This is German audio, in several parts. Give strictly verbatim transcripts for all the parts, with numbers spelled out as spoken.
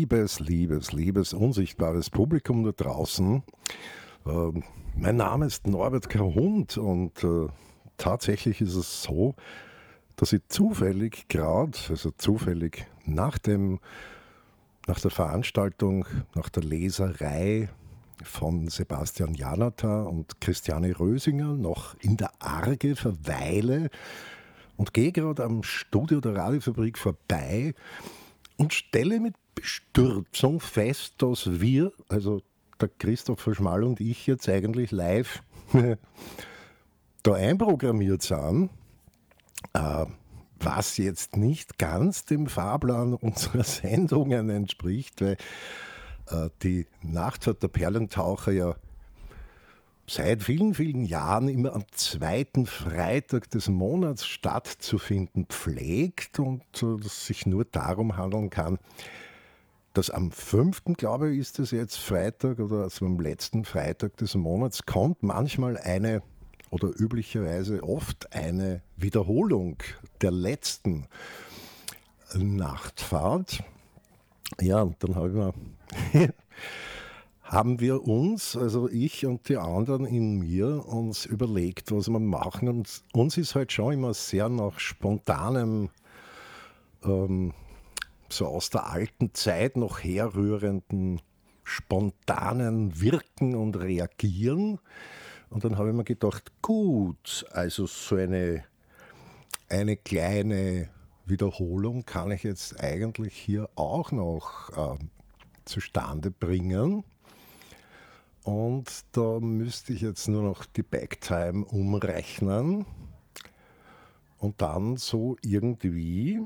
Liebes, liebes, liebes, unsichtbares Publikum da draußen. Äh, mein Name ist Norbert Kahund und äh, tatsächlich ist es so, dass ich zufällig gerade, also zufällig nach dem, nach der Veranstaltung, nach der Leserei von Sebastian Janata und Christiane Rösinger noch in der Arge verweile und gehe gerade am Studio der Radiofabrik vorbei und stelle mit Bestürzung fest, dass wir, also der Christopher Schmall und ich jetzt eigentlich live da einprogrammiert sind, äh, was jetzt nicht ganz dem Fahrplan unserer Sendungen entspricht, weil äh, die Nachtfahrt der Perlentaucher ja seit vielen, vielen Jahren immer am zweiten Freitag des Monats stattzufinden pflegt und äh, es sich nur darum handeln kann, dass am fünften, glaube ich, ist es jetzt Freitag oder also am letzten Freitag des Monats kommt manchmal eine oder üblicherweise oft eine Wiederholung der letzten Nachtfahrt. Ja, und dann habe ich mir haben wir uns, also ich und die anderen in mir, uns überlegt, was wir machen. Und uns ist halt schon immer sehr nach spontanem, ähm, so aus der alten Zeit noch herrührenden, spontanen Wirken und Reagieren. Und dann habe ich mir gedacht, gut, also so eine, eine kleine Wiederholung kann ich jetzt eigentlich hier auch noch äh, zustande bringen. Und da müsste ich jetzt nur noch die Backtime umrechnen und dann so irgendwie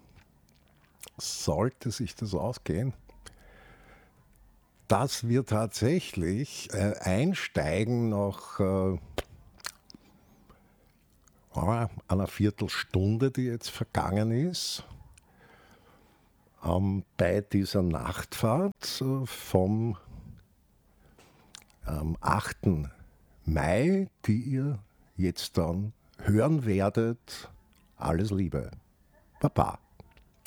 sollte sich das ausgehen, dass wir tatsächlich äh, einsteigen nach äh, einer Viertelstunde, die jetzt vergangen ist, ähm, bei dieser Nachtfahrt äh, vom am achten Mai, die ihr jetzt dann hören werdet. Alles Liebe. Baba.